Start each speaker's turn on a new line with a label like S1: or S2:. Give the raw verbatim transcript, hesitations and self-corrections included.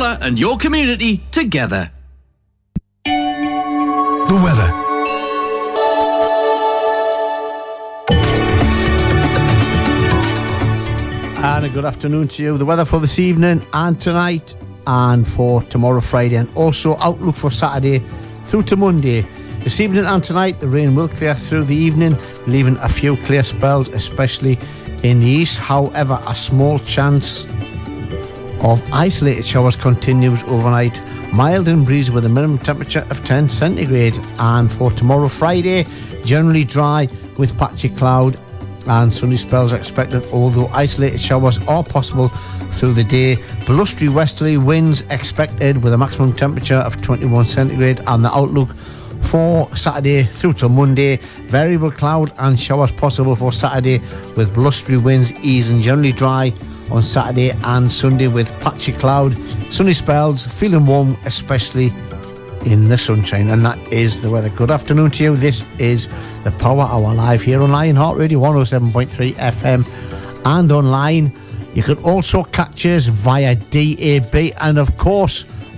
S1: Mulla and your community together.
S2: The weather.
S3: And a good afternoon to you. The weather for this evening and tonight and for tomorrow Friday, and also outlook for Saturday through to Monday. This evening and tonight the rain will clear through the evening, leaving a few clear spells, especially in the east. However, a small chance of isolated showers continues overnight. Mild and breezy with a minimum temperature of ten centigrade. And for tomorrow Friday, generally dry with patchy cloud and sunny spells expected, although isolated showers are possible through the day. Blustery westerly winds expected with a maximum temperature of twenty-one centigrade. And the outlook for Saturday through to Monday, variable cloud and showers possible for Saturday with blustery winds easing, generally dry on Saturday and Sunday with patchy cloud, sunny spells, feeling warm especially in the sunshine. And that is the weather. Good afternoon to you. This is the Power Hour live here on Lionheart Radio one oh seven point three F M and online. You can also catch us via D A B and of course